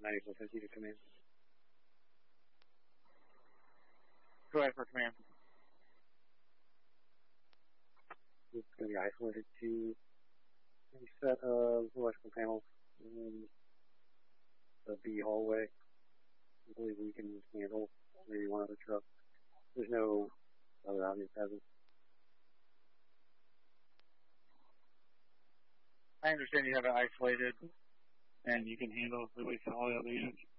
9450 to command. Go ahead for command. It's going to be isolated to a set of electrical panels in the B hallway. I believe we can handle maybe one other truck. There's no other obvious hazard. I understand you have it isolated and you can handle at least all the other units.